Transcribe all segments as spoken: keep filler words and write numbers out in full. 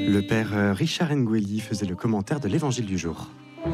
Le père euh, Richard Ngueli faisait le commentaire de l'évangile du jour.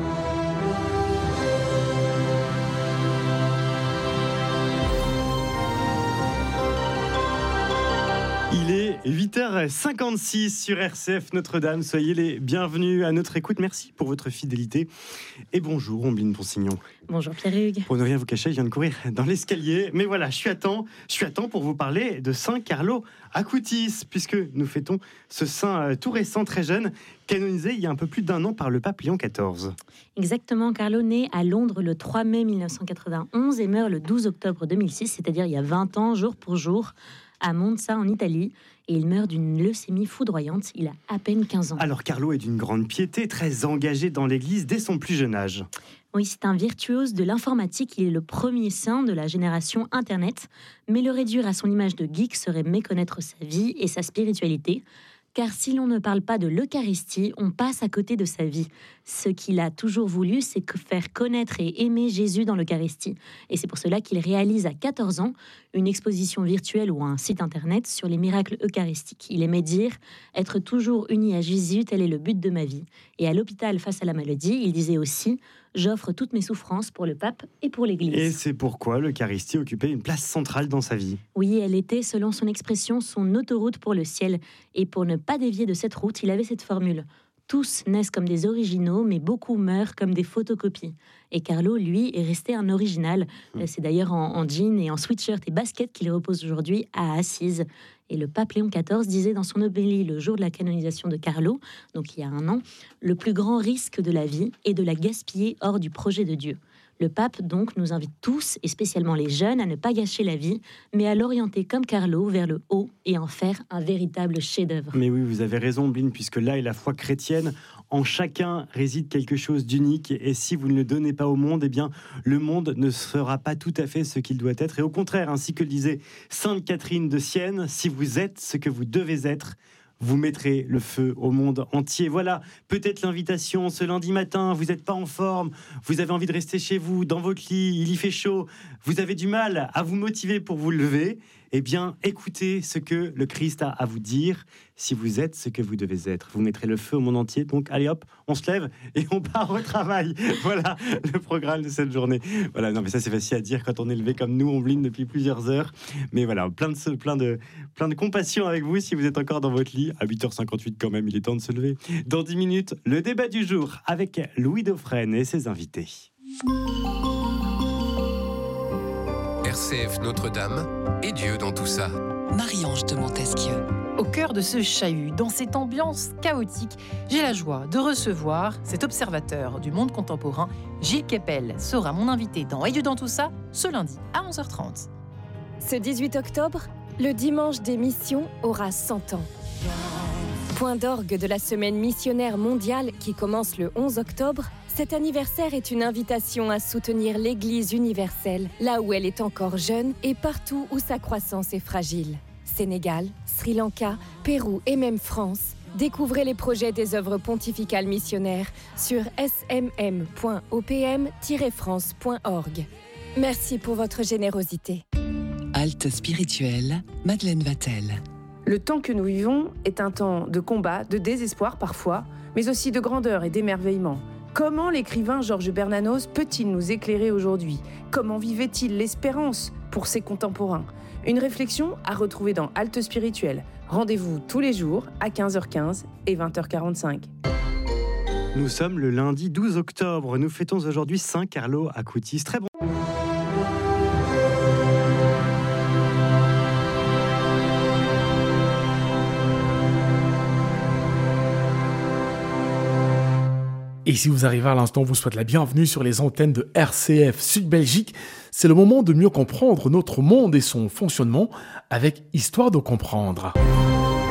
Il est huit heures cinquante-six sur R C F Notre-Dame. Soyez les bienvenus à notre écoute. Merci pour votre fidélité. Et bonjour, Ombline Ponsignon. Bonjour Pierre-Hugues. Pour ne rien vous cacher, je viens de courir dans l'escalier. Mais voilà, je suis à temps. Je suis à temps pour vous parler de Saint Carlo Acutis, puisque nous fêtons ce saint euh, tout récent, très jeune, canonisé il y a un peu plus d'un an par le pape Léon quatorze. Exactement, Carlo naît à Londres le trois mai mille neuf cent quatre-vingt-onze et meurt le douze octobre deux mille six, c'est-à-dire il y a vingt ans, jour pour jour, à Monza en Italie, et il meurt d'une leucémie foudroyante. Il a à peine quinze ans. Alors Carlo est d'une grande piété, très engagé dans l'Église dès son plus jeune âge. Oui, c'est un virtuose de l'informatique. Il est le premier saint de la génération Internet. Mais le réduire à son image de geek serait méconnaître sa vie et sa spiritualité. Car si l'on ne parle pas de l'Eucharistie, on passe à côté de sa vie. Ce qu'il a toujours voulu, c'est que faire connaître et aimer Jésus dans l'Eucharistie. Et c'est pour cela qu'il réalise à quatorze ans une exposition virtuelle ou un site internet sur les miracles eucharistiques. Il aimait dire « Être toujours uni à Jésus, tel est le but de ma vie ». Et à l'hôpital face à la maladie, il disait aussi « J'offre toutes mes souffrances pour le pape et pour l'Église ». Et c'est pourquoi l'Eucharistie occupait une place centrale dans sa vie. Oui, elle était, selon son expression, son autoroute pour le ciel. Et pour ne pas dévier de cette route, il avait cette formule. Tous naissent comme des originaux, mais beaucoup meurent comme des photocopies. Et Carlo, lui, est resté un original. Mmh. C'est d'ailleurs en, en jean et en sweatshirt et basket qu'il repose aujourd'hui à Assise. Et le pape Léon quatorze disait dans son homélie le jour de la canonisation de Carlo, donc il y a un an, le plus grand risque de la vie est de la gaspiller hors du projet de Dieu. Le pape, donc, nous invite tous, et spécialement les jeunes, à ne pas gâcher la vie, mais à l'orienter comme Carlo vers le haut et en faire un véritable chef-d'œuvre. Mais oui, vous avez raison, Bline, puisque là est la foi chrétienne. En chacun réside quelque chose d'unique, et si vous ne le donnez pas au monde, eh bien, le monde ne sera pas tout à fait ce qu'il doit être. Et au contraire, ainsi que le disait Sainte Catherine de Sienne, si vous êtes ce que vous devez être, vous mettrez le feu au monde entier. Voilà, peut-être l'invitation ce lundi matin, vous n'êtes pas en forme, vous avez envie de rester chez vous, dans votre lit, il y fait chaud, vous avez du mal à vous motiver pour vous lever. Eh bien, écoutez ce que le Christ a à vous dire. Si vous êtes ce que vous devez être, vous mettrez le feu au monde entier. Donc, allez hop, on se lève et on part au travail. Voilà le programme de cette journée. Voilà, non mais ça c'est facile à dire quand on est levé comme nous, on bline depuis plusieurs heures. Mais voilà, plein de, plein de, plein de compassion avec vous si vous êtes encore dans votre lit. À huit heures cinquante-huit quand même, il est temps de se lever. Dans dix minutes, le débat du jour avec Louis Dauphren et ses invités. R C F Notre-Dame et Dieu dans tout ça. Marie-Ange de Montesquieu. Au cœur de ce chahut, dans cette ambiance chaotique, j'ai la joie de recevoir cet observateur du monde contemporain. Gilles Kepel sera mon invité dans Et Dieu dans tout ça, ce lundi à onze heures trente. Ce dix-huit octobre, le dimanche des missions aura cent ans. Point d'orgue de la semaine missionnaire mondiale qui commence le onze octobre, cet anniversaire est une invitation à soutenir l'Église universelle, là où elle est encore jeune et partout où sa croissance est fragile. Sénégal, Sri Lanka, Pérou et même France, découvrez les projets des œuvres pontificales missionnaires sur s m m point o p m tiret france point org. Merci pour votre générosité. Halte spirituelle, Madeleine Vatel. Le temps que nous vivons est un temps de combat, de désespoir parfois, mais aussi de grandeur et d'émerveillement. Comment l'écrivain Georges Bernanos peut-il nous éclairer aujourd'hui ? Comment vivait-il l'espérance pour ses contemporains ? Une réflexion à retrouver dans Halte spirituelle. Rendez-vous tous les jours à quinze heures quinze et vingt heures quarante-cinq. Nous sommes le lundi douze octobre. Nous fêtons aujourd'hui Saint Carlo Acutis. Très bon. Et si vous arrivez à l'instant, on vous souhaite la bienvenue sur les antennes de R C F Sud Belgique. C'est le moment de mieux comprendre notre monde et son fonctionnement avec Histoire de comprendre.